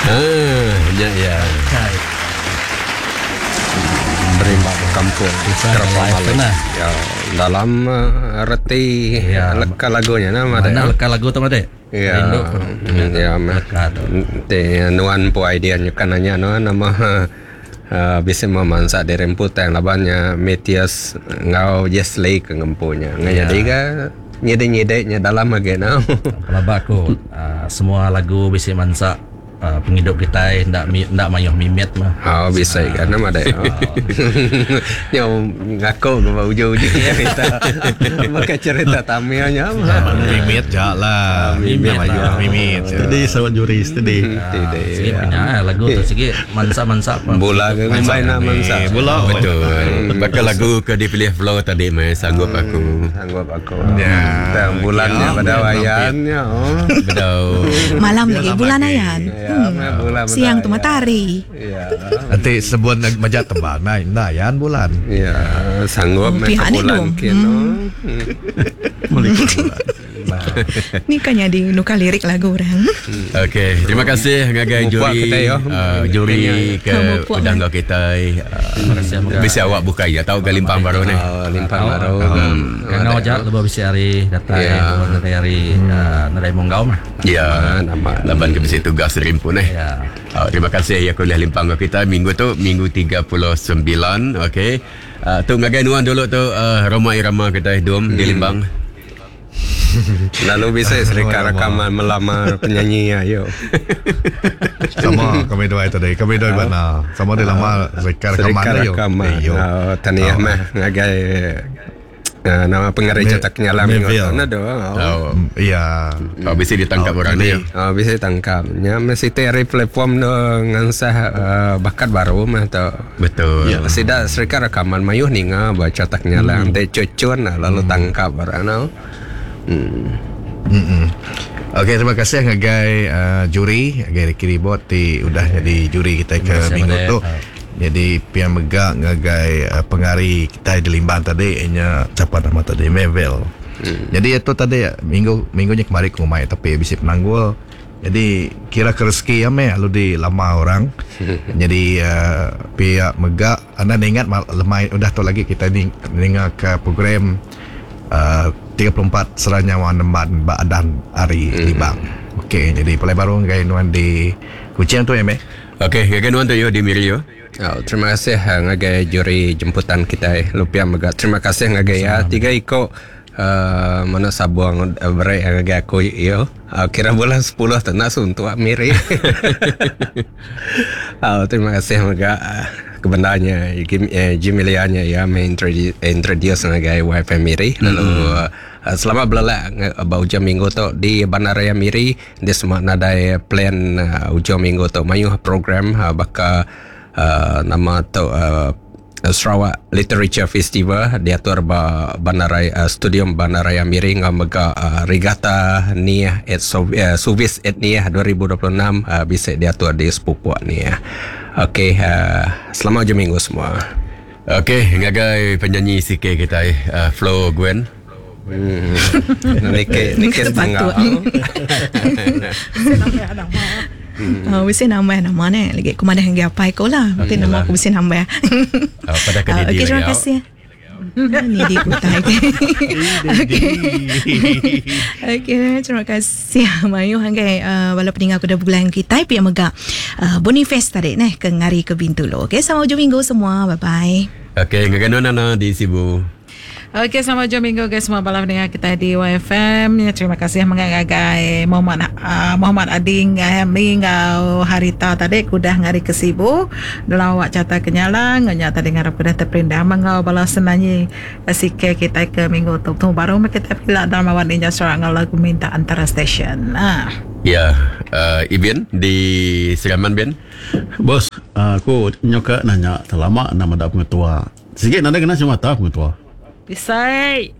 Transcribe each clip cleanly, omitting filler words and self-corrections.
Ya. Berimbang kampung Terpala ya dalam reti leka lagunya nama mana leka lagu tu made ya nuan po idea kananya nama bisa memansa diremput yang labanya Metias ngau yes lay ke ngempunya ngaya diga nyede-nyede dalam agena Palabaku semua lagu bisa mansa penghidup kita ndak mayuh mimet mah. Bisa kan nama deh. Yang ngaku ke ujung-ujungnya kita maka cerita tamianya mimet jalan mimet tadi sama juri tadi segi punya lagu tu segi mansa bola ke main mansa bola betul bakal lagu ke dipilih flow tadi mai sanggup aku ya bulannya pada wayannya betul malam lagi bulan ayan siang tu matahari nanti sebuah majak tembang nayan bulan ya sanggup pihak ni dong ni kan jadi nuka lirik lagu orang. Okey, terima kasih ngagai juri ke udang kita. Bisa awak buka ya tahu ke limpang baru ni. Limpang baru. Kan awak lebih bisa hari datang dari Nadai Monggau mah. Ya, nama laban ke besi tugas rimpun Ya. Terima kasih ya kuliah limpang kita minggu 39. Okey. Tu ngagai nuan dulu tu Roma Irama kita hidup di Limbang. Lalu bisa serika rekaman melamar penyanyi ayo. Sama kami dua itu deh. Kami dua mana? Sama dia lama serika rekaman ayo. Taniah mah ngagai nama pengarah cetaknya lami ngono doang. Iya. Bisa ditangkap orang ni. Bisa ditangkapnya mesti teri platform dengan bakat baru mah tu. Betul. Ya, sida serika rekaman mayuh ninga baca cetaknya lang teh cucun lalu tangkap orang. Okey, terima kasih ngagai juri ngagai Kiribot udah jadi juri kita ke minggu tu. Jadi pihak megak ngagai pengari kita di Limbang tadi nya siapa nama tadi Mevel. Jadi itu tadi minggunya kemarin ke rumah tapi bisa penanggul. Jadi kira ke rezeki ya lalu di lama orang. Jadi pihak megak anda ingat lemai udah tu lagi kita ni dengar ke program 34 Seranyawan Nemban Badan Ari Limbang. Okey, jadi pulai baru gaya nuan di Kuching tu Okey, gaya nuan tu yo di Miri yo. Terima kasih ngagai juri jemputan kita Lupiah Megak. Terima kasih ngagai tiga iko mana sabuang berai ngagai aku yo. Kira bulan 10 tenas untuk Miri. Terima kasih Megak. Kebenarnya Jimilianya ya introduce ngagai wifi Miri lalu selama belala ujung minggu tu di Bandaraya Miri di semua nadai plan ujung minggu tu mayu program baka nama tu Sarawak Literature Festival diatur Bandaraya Studium Bandaraya Miri ngamega Regata Niah Suvis Etniah 2026 bisa diatur di Sepupuk Niah. Okey, selamat ujung minggu semua. Okey, ngagai penyanyi sikit kita Flo Gwen. Nikit tangga. Bisa nambah nama ni lagi. Aku mana yang apa aku lah. Nanti nama aku bisa nambah. Pada kediri. Okey, terima kasih. Ni di kutai. Okey, terima kasih. Mayu hanggai wala peninggal kuda bulan kita pihak megak Bonifest tadi ke ngari ke Bintulu. Okey, selamat ujung minggu semua. Bye bye. Okey, ngagano nana di Sibu. Okey, selamat ujung minggu guys semua bala pendengar kita di YFM. Terima kasih mengagai Muhammad Ading ngau harita tadi kudah ngari ke Sibu. Dalam awak cata kenyalang nganya tadi ngarap kudah terperindah mengau bala senanyi sikit kita ke minggu tu baru kita pilih dalam awak ninja seorang lagu minta antara stesen. Ya, Ibin di Siraman Ben. Bos, aku nyoka nanya terlama nama dak pengetua. Sikit nanda kena cuma tahu pengetua. Pisai.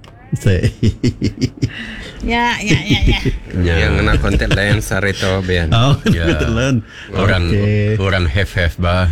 Ya. Yang kena konten lain sarito Ben. Oh, Ya. Orang have bah.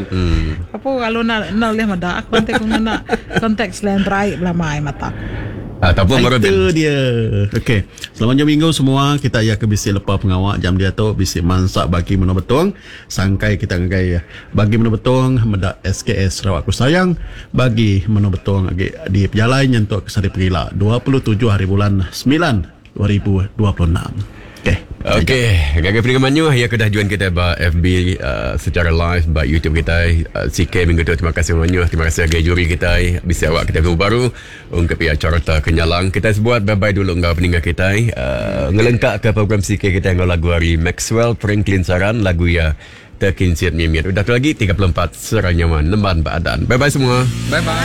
Apa kalau nak lihat mata aku nanti aku nak konteks lain terakhir belah mai mata. Ataupun baru Itu dia. Okey. Selamat jam minggu semua. Kita ya ke bisik lepas pengawak jam dia tu bisik mansak bagi menu betong. Sangkai kita ngagai bagi menu betong medak SKS Sarawak Ku Sayang bagi menu betong di perjalanan nyentuk ke Sari Perila 27 hari bulan 9 2026. Okey, gagal pendengar Manyu ya kedah juan kita ba FB secara live ba YouTube kita CK minggu tu. Terima kasih Manyu, terima kasih agak juri kita bisa awak kita baru untuk acara kenyalang. Kita buat bye-bye dulu ngau pendengar kita ngelengkap ke program CK kita ngau lagu hari Maxwell Franklin Saran lagu ya terkincit mimir. Udah tu lagi 34 seranyaman lemban badan. Bye-bye semua. Bye bye.